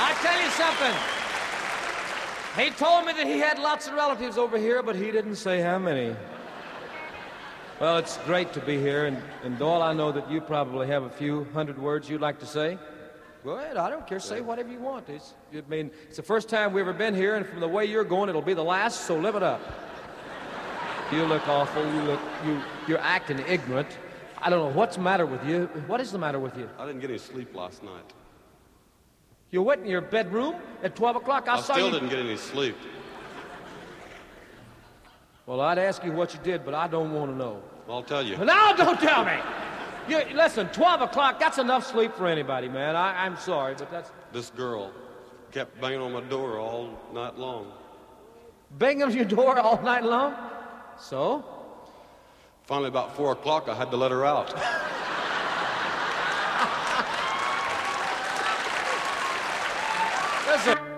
I tell you something. He told me that he had lots of relatives over here, but he didn't say how many. Well, it's great to be here, and Doyle, I know that you probably have a few hundred words you'd like to say. Go ahead, I don't care. Say whatever you want. It's the first time we've ever been here, and from the way you're going, it'll be the last, so live it up. You look awful. You're acting ignorant. I don't know what's the matter with you. What is the matter with you? I didn't get any sleep last night. You went in your bedroom at 12 o'clock. I saw you. I still didn't get any sleep. Well, I'd ask you what you did, but I don't want to know. I'll tell you. No, don't tell me. Listen, 12 o'clock, that's enough sleep for anybody, man. I'm sorry, but that's... This girl kept banging on my door all night long. Banging on your door all night long? So? Finally, about 4 o'clock, I had to let her out. Listen.